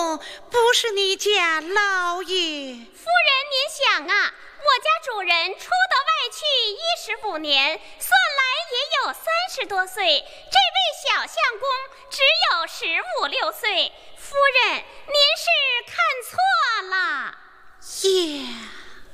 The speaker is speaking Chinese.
公不是你家老爷。 夫人，您想啊，我家主人出得外去15年，算来也有30多岁，这位小相公只有15、16岁。夫人，您是看错了。 耶。